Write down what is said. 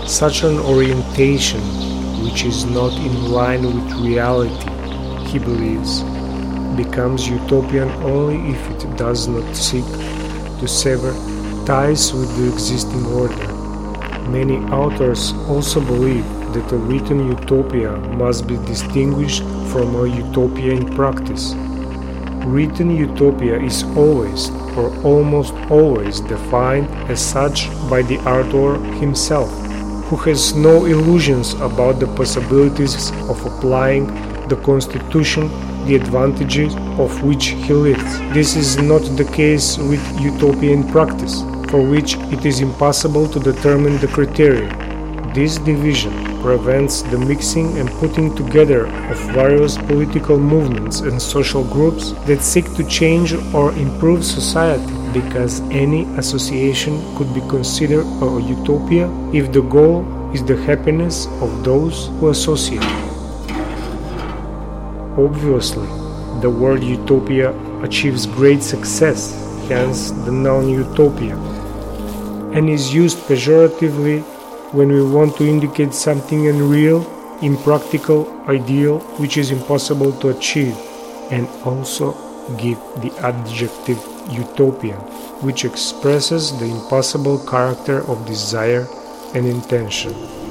Such an orientation, which is not in line with reality, he believes, becomes utopian only if it does not seek to sever ties with the existing order. Many authors also believe that a written utopia must be distinguished from a utopia in practice. Written utopia is always, or almost always, defined as such by the author himself, who has no illusions about the possibilities of applying the Constitution, the advantages of which he lives. This is not the case with utopia in practice, for which it is impossible to determine the criteria. This division prevents the mixing and putting together of various political movements and social groups that seek to change or improve society, because any association could be considered a utopia if the goal is the happiness of those who associate. Obviously, the word utopia achieves great success, hence the noun utopia, and is used pejoratively when we want to indicate something unreal, impractical, ideal, which is impossible to achieve, and also give the adjective utopian, which expresses the impossible character of desire and intention.